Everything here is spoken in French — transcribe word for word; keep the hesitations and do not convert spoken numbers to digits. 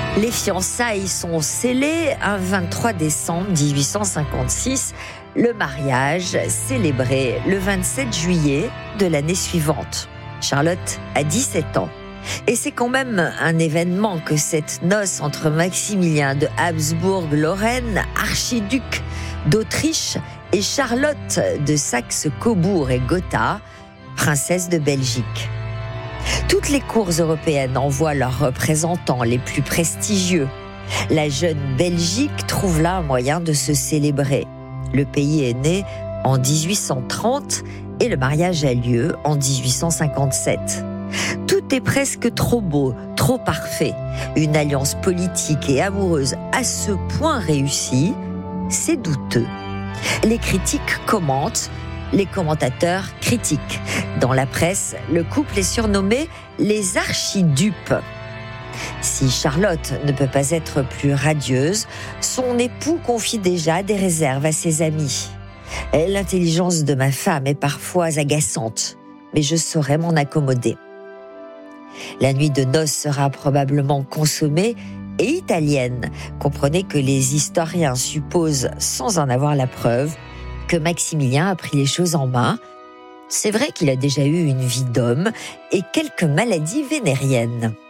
Les fiançailles sont scellées un vingt-trois décembre dix-huit cent cinquante-six. Le mariage célébré le vingt-sept juillet de l'année suivante. Charlotte a dix-sept ans. Et c'est quand même un événement que cette noce entre Maximilien de Habsbourg-Lorraine, archiduc d'Autriche, et Charlotte de Saxe-Cobourg et Gotha, princesse de Belgique. Toutes les cours européennes envoient leurs représentants les plus prestigieux. La jeune Belgique trouve là un moyen de se célébrer. Le pays est né en dix-huit cent trente et le mariage a lieu en dix-huit cent cinquante-sept. Tout est presque trop beau, trop parfait. Une alliance politique et amoureuse à ce point réussie, c'est douteux. Les critiques commentent, les commentateurs critiquent. Dans la presse, le couple est surnommé les archidupes. Si Charlotte ne peut pas être plus radieuse, son époux confie déjà des réserves à ses amis. L'intelligence de ma femme est parfois agaçante, mais je saurai m'en accommoder. La nuit de noces sera probablement consommée et italienne. Comprenez que les historiens supposent, sans en avoir la preuve, que Maximilien a pris les choses en main. C'est vrai qu'il a déjà eu une vie d'homme et quelques maladies vénériennes.